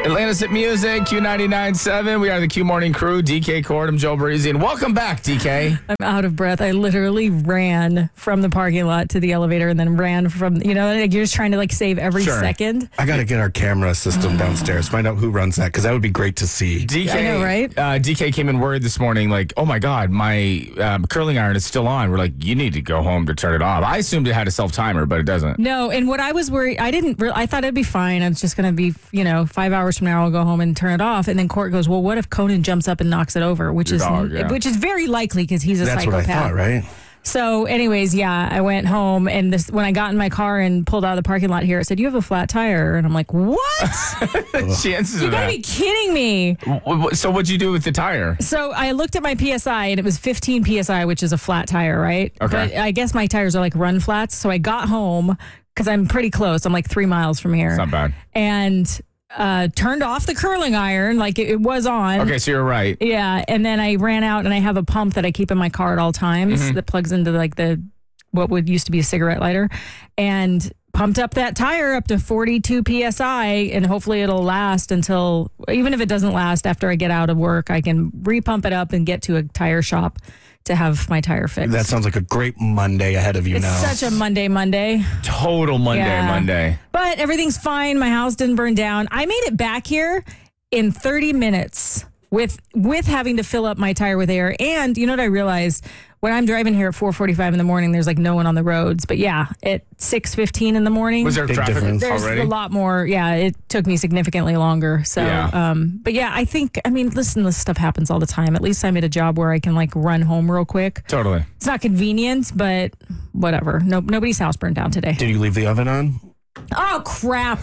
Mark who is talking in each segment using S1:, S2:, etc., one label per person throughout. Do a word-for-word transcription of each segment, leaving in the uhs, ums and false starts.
S1: Atlanta's Hit Music, Q ninety-nine point seven. We are the Q Morning Crew, D K Cordum, Joe Breezy, and welcome back, D K.
S2: I'm out of breath. I literally ran from the parking lot to the elevator and then ran from, you know, like you're just trying to like save every
S1: Sure.
S2: second.
S3: I got to get our camera system downstairs, find out who runs that, because that would be great to see.
S1: D K,
S2: I know, right?
S1: Uh, D K came in worried this morning, like, oh my God, my um, curling iron is still on. We're like, you need to go home to turn it off. I assumed it had a self timer, but it doesn't.
S2: No, and what I was worried, I didn't, re- I thought it'd be fine. It's just going to be, you know, five hours from now, I'll go home and turn it off. And then Court goes, well, what if Conan jumps up and knocks it over? Which
S1: Your
S2: is,
S1: dog, yeah.
S2: which is very likely because he's a
S3: That's
S2: psychopath.
S3: what I thought, right?
S2: So anyways, yeah, I went home and this, when I got in my car and pulled out of the parking lot here, it said, you have a flat tire. And I'm like, what?
S1: Chances
S2: You
S1: of
S2: gotta
S1: that.
S2: be kidding me.
S1: W- w- So what'd you do with the tire?
S2: So I looked at my P S I and it was fifteen P S I, which is a flat tire, right?
S1: Okay.
S2: But I guess my tires are like run flats. So I got home because I'm pretty close. I'm like three miles from here.
S1: It's not bad.
S2: And uh, turned off the curling iron like it, it was on.
S1: Okay, so you're right.
S2: Yeah. And then I ran out and I have a pump that I keep in my car at all times
S1: Mm-hmm.
S2: that plugs into like the, what would used to be a cigarette lighter, and pumped up that tire up to forty-two P S I, and hopefully it'll last until, even if it doesn't last after I get out of work, I can repump it up and get to a tire shop to have my tire fixed.
S3: That sounds like a great Monday ahead of you
S2: it's
S3: now.
S2: such a Monday, Monday.
S1: Total Monday,
S2: Yeah.
S1: Monday.
S2: But everything's fine. My house didn't burn down. I made it back here in thirty minutes with with having to fill up my tire with air. And you know what I realized? When I'm driving here at four forty-five in the morning, there's like no one on the roads. But yeah, at six fifteen in the morning,
S1: Was there
S3: Big
S1: traffic
S3: difference.
S2: there's
S1: already?
S2: a lot more. Yeah, it took me significantly longer. So,
S1: Yeah.
S2: um, but yeah, I think, I mean, listen, this stuff happens all the time. At least I'm at a job where I can like run home real quick.
S1: Totally.
S2: It's not convenient, but whatever. No, nobody's house burned down today.
S3: Did you leave the oven on?
S2: Oh, crap.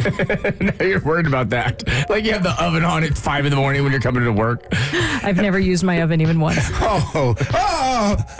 S1: Now you're worried about that. Like you have the oven on at five in the morning when you're coming to work.
S2: I've never used my oven even once.
S3: Oh, oh,